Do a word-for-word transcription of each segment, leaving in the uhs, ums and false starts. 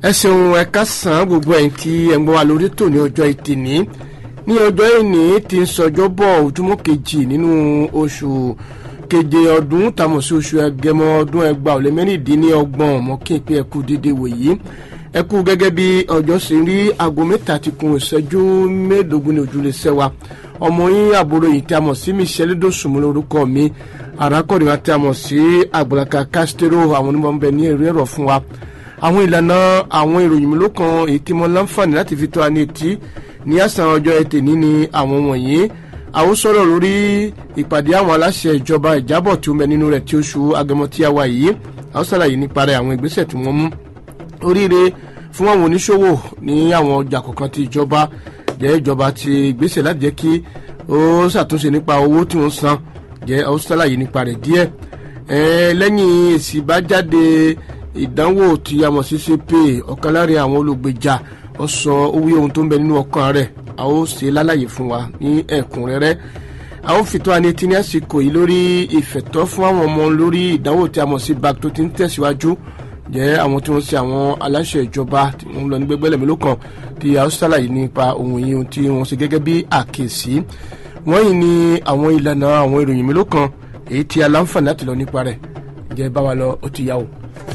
ẹ ṣeun ẹ káàsán gbogbo ẹ̀yin tí ẹ ń gbọ́ wa lórí tò ní ọjọ́ ìtìní ní ọjọ́ ìní tí ń sọjọ́ bọ̀ ojúmọ́ kejì nínú oṣù keje ọdún tàmọ̀ sí oṣù ẹgẹmọ ọdún ẹgbàá ó lé mẹ́rìndínlọ́gbọ̀n mọ́ kí n pé ẹ kú dédé wòyí ẹ kú gẹ́gẹ́ bí ọjọ́ sì rí aago mẹ́ta ti kún ìṣẹ́jú mẹ́ẹ̀ẹ́dógún ní ojúlé sẹ́wà ọmọ yín àbúrò yìí tí a mọ̀ sí Michelle Dosùnmù lórúkọ mi arákùnrin wa tí a mọ̀ sí Àgbàlaka Castro àwọn onímọ̀ ń bẹ ní èrè ẹ̀rọ fún wa àwọn ìlànà àwọn ìròyìn mi ló kan èyí tí mo láǹfààní láti fi tó wa ní etí ní àsàn ọjọ́ ẹtì ní ni àwọn wọ̀nyí a ó sọ̀rọ̀ lórí ìpàdé àwọn aláṣẹ ìjọba ìjábọ̀ tí ó mẹ nínú rẹ̀ tí oṣù agẹmọ tí a wà yìí a ó ṣàlàyé nípa rẹ̀ àwọn ìgbésẹ̀ tí wọ́n mú oríire fún àwọn oníṣòwò ní àwọn ọjà kọ̀ọ̀kan tí ìjọba jẹ́ ìjọba ti ìgbésẹ̀ láti jẹ́ kí ó ṣàtúnṣe nípa owó tí wọ́n san jẹ́ a ó ṣàlàyé nípa rẹ̀ díẹ̀ lẹ́yìn èsì bá jáde ìdánwò tí a mọ̀ sí C P A ọ̀kan láàrin àwọn olùgbèjà ó sọ owó ohun tó ń bẹ nínú ọkàn rẹ̀ a ó ṣe lálàyé fún wa ní ẹ̀kúnrẹ́rẹ́ a ó fi tó wa ní etí ní àsìkò yìí lórí ìfẹ̀tọ́ fún àwọn ọmọ lórí ìdánwò tí a mọ̀ sí B A C tó ti ń tẹ̀síwájú jẹ́ àwọn tí wọ́n ṣe àwọn aláṣẹ ìjọba tí wọ́n lọ ní gbẹgbẹ́lẹ̀ mélòó kan tí a ó ṣàlàyé nípa ohun yìí tí wọ́n ṣe gẹ́gẹ́ bí àkèsí wọ́n yìí ní àwọn ìlànà àwọn ìròyìn mélòó kan èyí tí a láǹfààní láti lọ nípa rẹ̀ jẹ́ bá wa lọ ó ti yá o.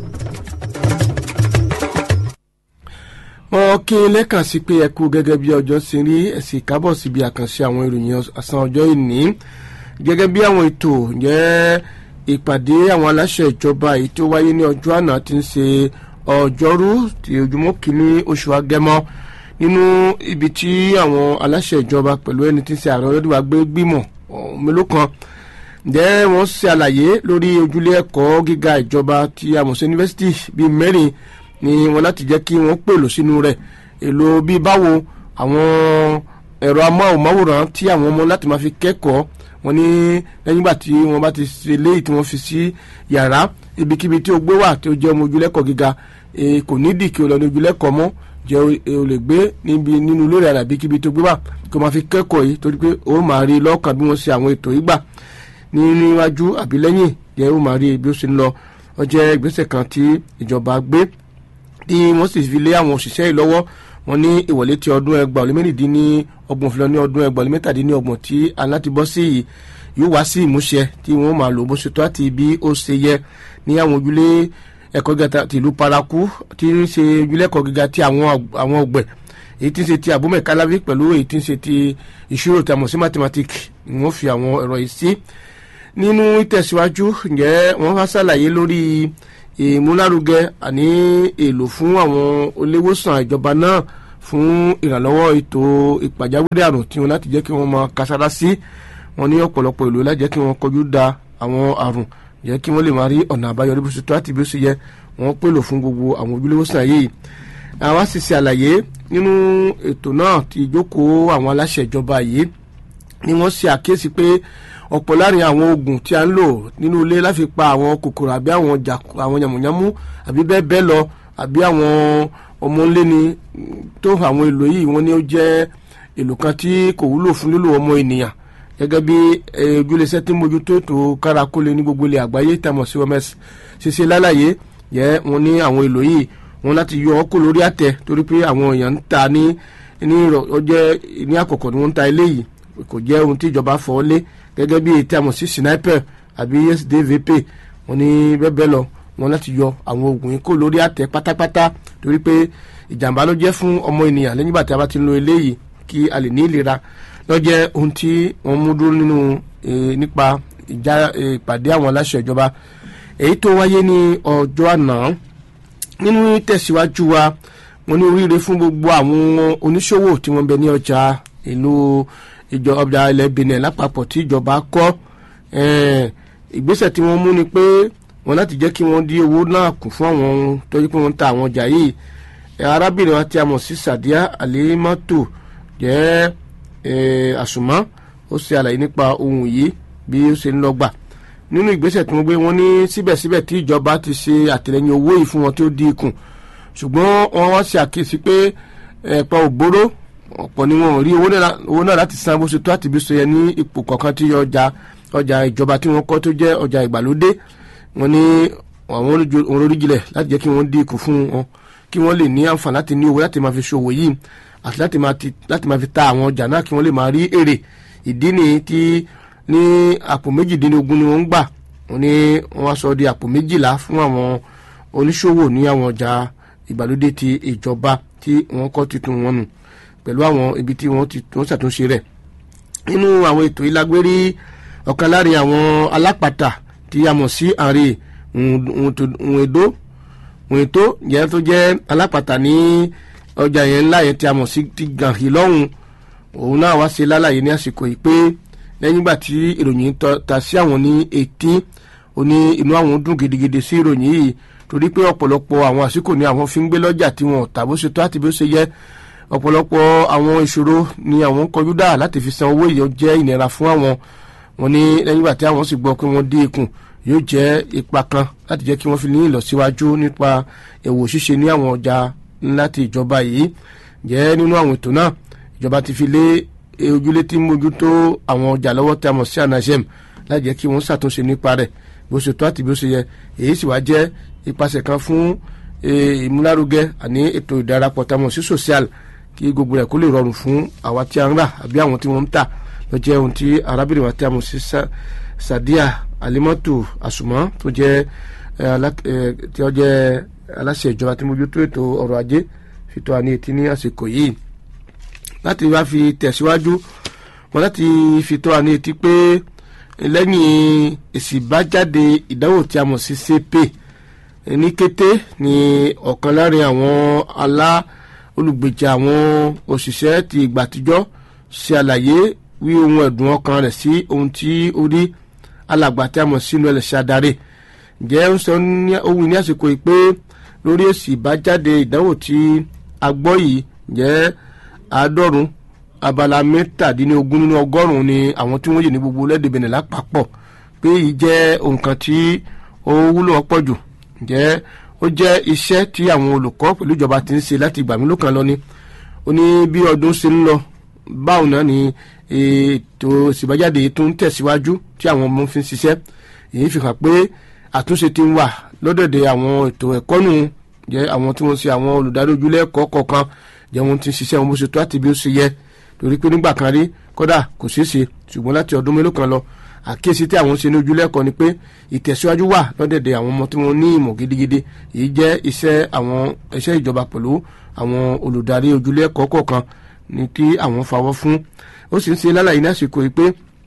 wọn kí n lẹ́kàn sí pé ẹ kú gẹ́gẹ́ bí ọjọ́ ṣe rí ẹ̀sìn kábọ̀ síbi àkànṣe àwọn ìròyìn àsán ọjọ́ ìní gẹ́gẹ́ bí àwọn ètò jẹ́ ìpàdé àwọn aláṣẹ ìjọba èyí tó wáyé ní ọjọ́ àná tí ń ṣe ọjọ́rú ti ojúmọ́ kìíní oṣù agẹmọ nínú ibi tí àwọn aláṣẹ ìjọba pẹ̀lú ẹni tí ń ṣe ààrẹ ọlọ́dúnwà gbé gbìmọ̀ mélòó kan jẹ́ wọ́n ṣe àlàyé lórí ojúlé ẹ̀kọ́ gíga ìjọba tí a mọ̀ sí yunifásitì bíi mẹ́rin ni wọn láti jẹ́ kí wọ́n pèlò sínú rẹ̀ èlò bíi báwo àwọn ẹ̀rọ amóhùnmáwòrán tí àwọn ọmọ láti máa fi kẹ́kọ̀ọ́ wọn ní lẹ́yìn ìgbà tí wọ́n bá ti ṣe léyìí tí wọ́n fi sí yàrá ibikíbi tí ó gbé wà tí ó jẹ́ ọmọ ojúlẹ́kọ̀ọ́ gíga kò nídìí kí o lọ ní ojúlẹ́kọ̀ọ́ mọ́ jẹ́ o lè gbé níbi nínú ilé rẹ̀ àbí kíbi tó gbé wà kí o máa fi kẹ́kọ̀ọ́ yìí torí pé o máa rí lọ́kàn bí wọ́n ṣe àwọn ètò yìí gbà ní níwájú àbí lẹ́yìn jẹ́ o máa rí bí ó ṣe ń lọ ó jẹ́ ìgbésẹ̀ kan tí ìjọba gbé tí wọ́n sì fi lé àwọn òṣìṣẹ́ yìí lọ́wọ́ wọn ní ìwọlé tí ọdún ẹgbàá ó lé mẹ́rìndínlọ́gbọ̀n fi lọ ní ọdún ẹgbàá ó lé mẹ́tàdínlọ́gbọ̀n tí alátìbọ́ sí yìí yóò wá sí ìmúṣẹ tí wọ́n máa lò bó ṣe tó àti bí ó ṣe yẹ ní àwọn ojúlé ẹ̀kọ́ gíga ti ìlú paraku tí ń ṣe ojúlé ẹ̀kọ́ gíga ti àwọn ọgbẹ̀ èyí tí ń ṣe ti Abúmẹ̀ Kálábí pẹ̀lú èyí tí ń ṣe ti ìṣirò tí a mọ̀ sí mathematics ni wọ́n fi àwọn ẹ̀rọ yìí sí nínú ìtẹ̀síwájú ǹjẹ́ wọ́n wá ṣàlàyé lórí ìmúlárugẹ àní èlò fún àwọn oléwòsàn ìjọba náà fún ìrànlọ́wọ́ ètò ìpàjáwìrì àrùn tí wọn láti jẹ́ kí wọ́n máa kására sí wọn ní ọ̀pọ̀lọpọ̀ èlò láti jẹ́ kí wọ́n kọjú da àwọn àrùn jẹ́ kí wọ́n lè máa rí ọ̀nà àbáyọrí bó ṣe tó àti bí ó ṣe yẹ wọ́n pèlò fún gbogbo àwọn ojúlówósàn yìí. àwa sì ṣe àlàyé nínú ètò náà ti ìjókòó àwọn aláṣẹ ìjọba yìí ni wọ́n ṣe àkíyèsí pé ọ̀pọ̀ láàrin àwọn oògùn tí a ń lò nínú ilé láti pa àwọn kòkòrò àbí àwọn ọjà àwọn yàmùyàmù àbí bẹ́ẹ̀ bẹ́ẹ̀ lọ àbí àwọn ọmọléni tó àwọn èlò yìí wọ́n ní ó jẹ́ èlò kan tí kò wúlò fún lílò ọmọ ènìyàn gẹ́gẹ́ bí ojúlẹ̀ṣẹ́ tí mójútó ètò kárakólé ní gbogbo ilẹ̀ àgbáyé tàmọ̀ sí oms ṣiṣẹ́ lálàyé yẹ wọ́n ní àwọn èlò yìí wọ́n láti yọ ọ́ kó lórí àtẹ torí pé àwọn èèyàn ń ta ní ní ọjẹ́ ní àkọ́kọ́ ni wọ́n ń ta eléyìí kò jẹ́ ohun tí ìjọba fọ́ lé gẹ́gẹ́ bí ètí àmọ̀ sí sniper àbí S D V P wọ́n ní bẹ́ẹ̀ bẹ́ẹ̀ lọ wọ́n láti yọ àwọn oògùn yìí kó lórí àtẹ pátápátá torí pé ìjàmbá ló jẹ́ fún ọmọ ènìyàn lẹ́yìn ìgbà tí a bá ti ń lo eléyìí kí a lè ní ìlera lọ́jẹ́ ohun tí wọ́n mú dúró nínú nípa ìjà ìpàdé àwọn aláṣẹ ìjọba èyí tó wáyé ní ọjọ́ àná nínú tẹ̀síwájú wa wọ́n ní oríire fún gbogbo àwọn oníṣòwò tí wọ́n bẹ ní ọjà ìlú ìjọba ilẹ̀ Benin lápapọ̀ tí ìjọba kọ́ ìgbésẹ̀ tí wọ́n mú ni pé wọ́n láti jẹ́ kí wọ́n dí owó náà kù fún àwọn tọ́jú pé wọ́n ń ta àwọn ọjà yìí arábìnrin wa tí a mọ̀ sí Sadiya Alimatu jẹ́ àsùnmọ́ ó ṣe àlàyé nípa ohun yìí bí ó ṣe ń lọ gbà nínú ìgbésẹ̀ tí wọ́n gbé wọn ní síbẹ̀síbẹ̀ tí ìjọba ti ṣe àtìlẹ́yìn owó yìí fún wọn tí ó dín ikùn ṣùgbọ́n wọ́n wá ṣe àkíyèsí pé ẹ̀pọ̀ ògbóró ọ̀pọ̀ ni wọn ò rí owó náà láti san bó ṣe tó àti bí ó ṣe yẹ ní ipò kọ̀ọ̀kan tí ọjà ọjà ìjọba tí wọ́n kọ́ tó jẹ́ ọjà ìgbàlódé wọn ní àwọn olóríjìlẹ̀ láti jẹ́ kí wọ́n dín ikùn fún wọn kí wọ́n lè ní àǹfààní láti ní owó láti máa fi ṣòwò yìí àti láti máa ti láti máa fi ta àwọn ọjà náà kí wọ́n lè máa rí èrè. Ìdí nìyí tí ní àpò méjìdínlógún ni wọ́n ń gbà, wọ́n ní wọ́n sọ di àpò méjìlá fún àwọn oníṣòwò ní àwọn ọjà ìgbàlódé ti ìjọba tí wọ́n kọ́ tuntun wọn nù pẹ̀lú àwọn ibi tí wọ́n ti wọ́n ṣàtúnṣe rẹ̀. Nínú àwọn ètò ìlágbérí ọ̀kan láàrin àwọn alápàtà tí a mọ̀ sí ààrẹ Nwedo Nwedo jẹ́ tó jẹ́ alápàtà ní ọjà yẹn ńlá yẹn tí a mọ̀ sí ti Gànhì lọ́hùn. Òun náà wá ṣe lálàyé ní àsìkò yìí pé lẹ́yìn ìgbà tí ìròyìn ta sí àwọn ní etí, ó ní inú àwọn dùn gidigidi sí ìròyìn yìí torí pé ọ̀pọ̀lọpọ̀ àwọn àsìkò ni àwọn fi ń gbé lọ́jà tí wọn ò tà bó ṣe tó àti bó ṣe yẹ. Ọ̀pọ̀lọpọ̀ àwọn ìṣòro ni àwọn ń kọjú dà láti fi san owó yìí, ó jẹ́ ìnira fún àwọn. Wọ́n ní lẹ́yìn ìgbà tí àwọn sì gbọ́ pé wọ́n dín ikùn, yóò jẹ́ ipa kan láti jẹ́ kí wọ́n fi ní ìlọsíwájú nípa èwò ṣíṣe ní àwọn ọjà ńlá ti ìjọba yìí. Jẹ́ nínú àwọn ètò náà, ìjọba ti fi lé ojúlé tí mójútó àwọn ọjà lọ́wọ́ tí a mọ̀ sí ANASEM láti jẹ́ kí wọ́n ṣàtúnṣe nípa rẹ̀ bó ṣe tó àti bó ṣe yẹ. Èyí sì wá jẹ́ ipasẹ̀ kan fún ìmúlárugẹ àní ètò ìdarapọ̀ tí a mọ̀ sí social, kí gbogbo rẹ̀ kó lè rọrùn fún àwa tí a ń rà àbí àwọn tí wọ́n ń tà. Ló jẹ́ ohun tí arábìnrin wa tí a mọ̀ sí Sadia Alimatu Asuma tó jẹ́ tí ó jẹ́ aláṣẹ ìjọba tí mójútó ètò ọrọ̀ ajé fi tó wa ní etí ní àsìkò yìí. Láti wá fi tẹ̀síwájú wọn láti fi tó wa ní etí pé lẹ́yìn èsì ìbájáde ìdánwò tí a mọ̀ sí C P ní kété ni ọ̀kan láàrin àwọn alá olùgbèjà àwọn òṣìṣẹ́ ti ìgbà àtijọ́ ṣe àlàyé wí ohun ẹ̀dùn ọkàn rẹ̀ sí ohun tí ó rí alàgbà tí a mọ̀ sínú ẹlẹ́sẹ̀ adarí. Ǹjẹ́ ó sọ ó wí ní àsìkò yìí pé lórí èsì ìbájáde ìdánwò tí a gbọ́ yìí jẹ́ àádọ́rùn abala mẹ́tàdínlógún nínú ọgọ́rùn-ún ni àwọn tí wọ́n yè ní gbogbo lẹ́dẹ̀ Benin lápapọ̀, pé èyí jẹ́ nǹkan tí ó wúlò ọ̀pọ̀ jù. Ǹjẹ́ ó jẹ́ iṣẹ́ tí àwọn olùkọ́ pẹ̀lú ìjọba ti ń ṣe láti ìgbà mélòó kan lọ ni. Ó ní bí ọdún ṣe ń lọ báwo náà ni ètò ìṣèbájáde tó ń tẹ̀síwájú tí àwọn ọmọ fi ń ṣiṣẹ́. Èyí fi hàn pé àtúnṣe ti ń wà lọ́dọ̀dẹ̀ àwọn ètò ẹ̀kọ́ nù. Jẹ́ àwọn tí wọ́n ṣe àwọn olùdarí ojúlé ẹ̀kọ́ kọ̀ọ̀kan jẹ́ wọ́n ti ń ṣiṣẹ́ wọn bó ṣe tó àti bí ó ṣe yẹ, torí pé nígbà kan rí kódà kò ṣeé ṣe, ṣùgbọ́n láti ọdún mélòó kan lọ àkíyèsí tí àwọn ń ṣe ní ojúlé ẹ̀kọ́ ni pé ìtẹ̀síwájú wà lọ́dẹ̀dẹ̀ àwọn ọmọ tí wọ́n ní ìmọ̀ gidigidi. Èyí jẹ́ iṣẹ́ àwọn iṣẹ́ ìjọba pẹ̀lú àwọn olùdarí ojúlé ẹ̀kọ́ kọ̀ọ̀kan ní kí àwọn fawọ́ fún. Ó sì ń ṣe lálàyé ní àsìkò yìí pé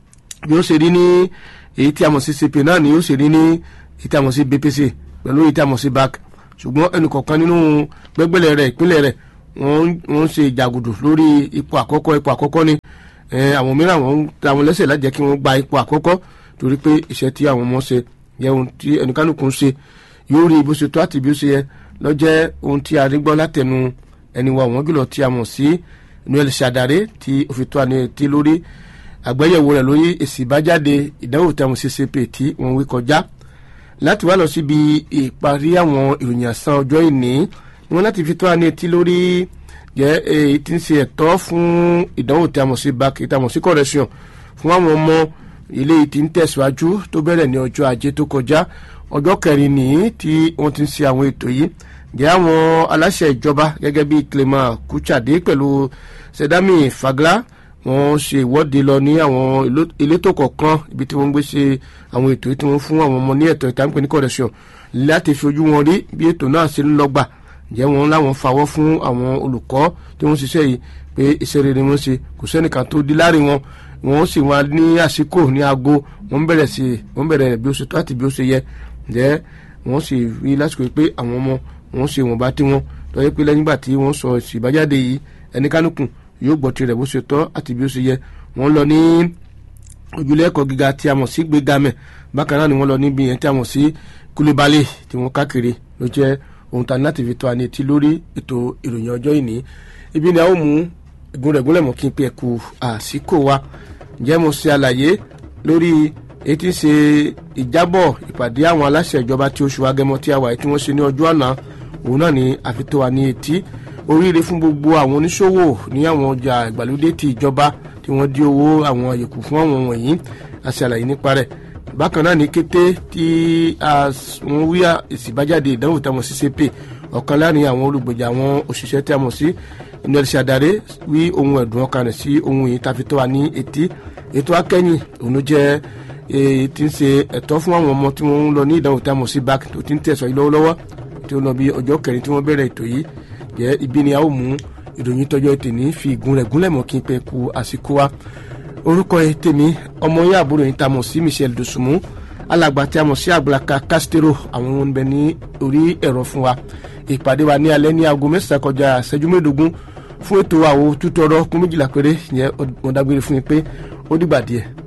bí ó ṣe rí ní èyí tí a mọ̀ sí C P náà ni ó ṣe rí ní èyí tí a mọ̀ sí B P C pẹ̀lú èyí tí a mọ̀ sí B A C. Ṣùgbọ́n ẹnìkọ̀ọ̀kan nínú gbẹ́gbẹ́lẹ̀ rẹ̀ ìpínlẹ̀ rẹ̀ wọ́n ń ṣe ìjàgùdù lórí ipò àkọ́kọ́ ipò àkọ́kọ́ ni àwọn mìíràn wọ́n ń ta wọn lẹ́sẹ̀ láti jẹ́ kí wọ́n gba ipò àkọ́kọ́, torí pé iṣẹ́ tí àwọn ọmọ ṣe yẹ ohun tí ẹnìkanùkù ń ṣe yóò rí bó ṣe tó àti bí ó ṣe yẹ lọ́jẹ́ ohun tí a rí gbọ́ látẹnu ẹni wa wọ́n jùlọ tí a mọ̀ sí Noel Sadare tí ó fi tó àní etí lórí àgbéyẹ̀wò rẹ̀ lórí èsì ìbájáde ìdánwò tí a mọ̀ sí C P tí wọ́n wí kọjá. Láti wá lọ síbi ìparí àwọn ìròyìn àsán ọjọ́ ìní wọn láti fi tó àní etí lórí jẹ́ èyí tí ń ṣe ẹ̀tọ́ fún ìdánwò tí a mọ̀ sí B A C tí a mọ̀ sí correction fún àwọn ọmọ ilé yìí tí ń tẹ̀síwájú tó bẹ̀rẹ̀ ní ọjọ́ ajé tó kọjá ọjọ́ kẹrin nìyí tí wọ́n ti ń ṣe àwọn ètò yìí. Jẹ́ àwọn aláṣẹ ìjọba gẹ́gẹ́ bí Clement Kuchade pẹ̀lú Sedami Fagla wọ́n ṣe ìwọ́de lọ ní àwọn ìletò kọ̀ọ̀kan ibi tí wọ́n ń gbé ṣe àwọn ètò yìí tí wọ́n fún àwọn ọmọ ní ẹ̀tọ́ ìtàǹpẹ̀ ní correction láti fi ojú wọn rí bí ètò náà ṣe ń lọ́gbà. Ǹjẹ́ wọn láwọn fawọ́ fún àwọn olùkọ́ tí wọ́n ṣiṣẹ́ yìí pé iṣẹ́ rere wọn ṣe, kò sẹ́nìkan tó di láàrin wọn. Wọ́n sì wá ní àsìkò ní aago wọ́n bẹ̀rẹ̀ sí wọ́n bẹ̀rẹ̀ bí ó ṣe tó àti bí ó ṣe yẹ. Ǹjẹ́ wọ́n sì rí lásìkò pé àwọn ọmọ wọn ṣe wọ́n bá tí wọ́n lọ́yẹ́ pé lẹ́yìn ìgbà tí wọ́n sọ èsì ìbájáde yìí ẹnikánukùn yóò gbọ́ tirẹ̀ bó ṣe tọ́ àti bí ó ṣe yẹ. Wọ́n lọ ní ojúlé ẹ̀kọ́ gíga tí a mọ̀ sí Gbégamẹ̀, bákan náà ni wọ́n lọ níbi yẹn tí a mọ̀ sí Kúlébálé tí wọ́n káàkiri ló jẹ́ ohun tani láti fi tó àní etí lórí ètò ìròyìn ọjọ́ ìní. Ibi ni a ó mú ìgúnrẹ̀gúnlẹ̀ mọ́ kí n pe ẹ̀kú àsìkò wa. Ǹjẹ́ mo ṣe àlàyé lórí èyí tí ń ṣe ìjábọ̀ ìpàdé àwọn aláṣẹ ìjọba tí oṣù Agẹmọ tí a wà tí wọ́n ṣe ní ọjọ́ àná. Òun náà ni àfi tó àní etí oríire fún gbogbo àwọn oníṣòwò ní àwọn ọjà ìgbàlódé ti ìjọba tí wọ́n dí owó àwọn àyẹ̀kù fún àwọn wọ̀nyí. A ṣe àlàyé nípa rẹ̀. Bákan náà ní kété tí wọ́n wí èsì ìbájáde ìdánwò táwọn sí C P ọ̀kan láàrin àwọn olùgbèjà àwọn òṣìṣẹ́ tí a mọ̀ sí ìnẹ́rìsì àdáre wí ohun ẹ̀dùn ọkàn rẹ̀ sí ohun yìí tàfi tó wà ní etí ètò akẹ́yìn òun ló jẹ́ èyí tí ń ṣe ẹ̀tọ́ fún àwọn ọmọ tí wọ́n ń lọ ní ìdánwò tí a mọ̀ sí bac tó ti ń tẹ̀sọ̀ yìí lọ́wọ́lọ́wọ́ tí ó lọ bí ọjọ́ kẹrin tí wọ́n bẹ̀rẹ̀ ètò yìí jẹ́ ibi ni a ó mú ìròyìn tọjọ́ tèmi fi ìgún rẹ̀ gúnlẹ̀ mọ́ kí n pẹ́ ku àsìkò wa orúkọ tèmi ọmọ yẹn àbúrò yìí tá a mọ̀ sí Michel Dosunmu alàgbà tí a mọ̀ sí Àgbàlaka Castro àwọn ohun bẹ ní orí ẹ̀rọ fún wa ìpàdé wa ní alẹ́ ní aago mẹ́sàn-án kọjá ìṣẹ́jú mẹ́ẹ̀ẹ́dógún fún ètò àwo tútọ́rọ́ kún méjìlá péré yẹn wọ́n dágbére fún yín pé ó dìgbà díẹ̀.